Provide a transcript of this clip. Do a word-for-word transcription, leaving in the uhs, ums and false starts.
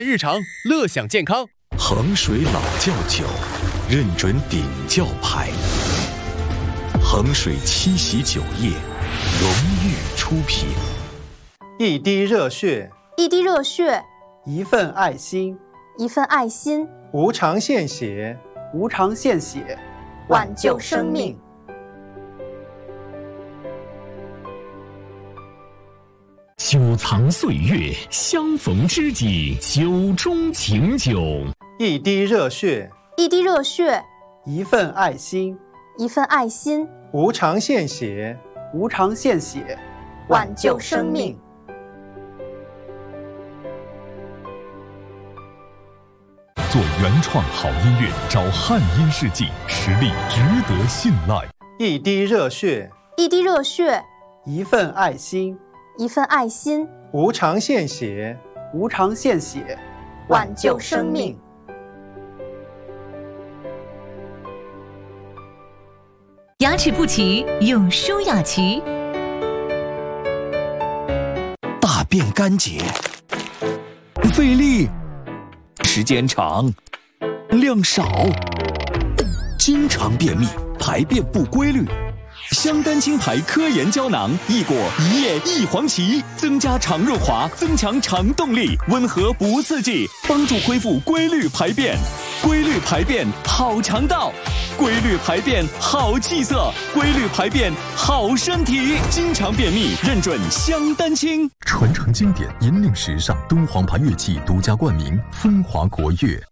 日常乐享健康。 衡水老窖酒，认准顶窖牌。衡水七喜酒业荣誉出品。 一滴热血， 一滴热血， 一份爱心， 一份爱心， 无偿献血， 无偿献血， 挽救生命。 久藏岁月，相逢知己，酒中情酒。 一滴热血， 一滴热血， 一份爱心， 一份爱心， 无偿献血， 无偿献血， 挽救生命。 做原创好音乐，找汉音世纪，实力值得信赖。 一滴热血， 一滴热血， 一份爱心， 一份爱心， 无偿献血， 无偿献血， 挽救生命。 牙齿不齐用舒雅琪。 大便干结，费力，时间长，量少，经常便秘，排便不规律。香丹青牌科研胶囊，益果一叶一黄芪，增加肠润滑，增强肠动力，温和不刺激，帮助恢复规律排便。规律排便好肠道，规律排便好气色，规律排便好身体。经常便秘，认准香丹青。 传承经典，引领时尚，敦煌牌乐器独家冠名，风华国乐。